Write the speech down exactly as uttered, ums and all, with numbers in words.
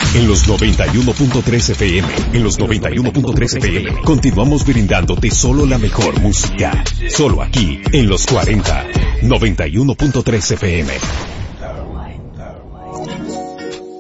En los noventa y uno punto tres F M, en los noventa y uno punto tres F M, continuamos brindándote solo la mejor música. Solo aquí, en los cuarenta, noventa y uno punto tres F M.